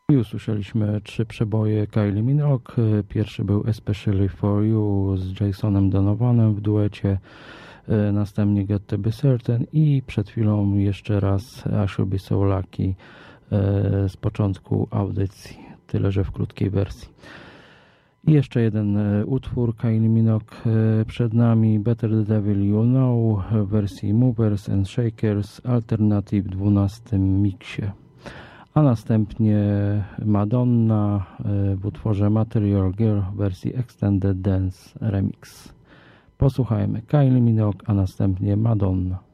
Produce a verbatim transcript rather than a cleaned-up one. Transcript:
I usłyszeliśmy trzy przeboje Kylie Minogue. Pierwszy był Especially For You z Jasonem Donovanem w duecie, następnie Got To Be Certain i przed chwilą jeszcze raz I Should Be So Lucky z początku audycji, tyle że w krótkiej wersji. I jeszcze jeden utwór Kylie Minogue przed nami, Better the Devil You Know w wersji Movers and Shakers Alternative dwunastym miksie. A następnie Madonna w utworze Material Girl w wersji Extended Dance Remix. Posłuchajmy Kylie Minogue, a następnie Madonna.